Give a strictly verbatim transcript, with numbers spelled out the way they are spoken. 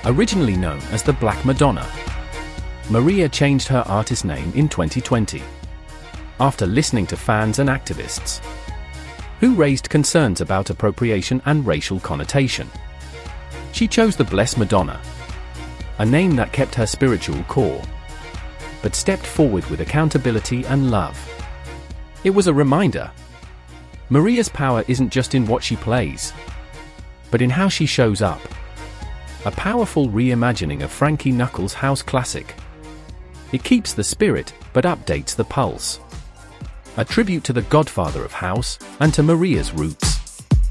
Originally known as the Black Madonna, Maria changed her artist name in twenty twenty after listening to fans and activists who raised concerns about appropriation and racial connotation. She chose the Blessed Madonna, a name that kept her spiritual core, but stepped forward with accountability and love. It was a reminder. Maria's power isn't just in what she plays, but in how she shows up. A powerful reimagining of Frankie Knuckles' house classic. It keeps the spirit, but updates the pulse. A tribute to the godfather of house, and to Maria's roots.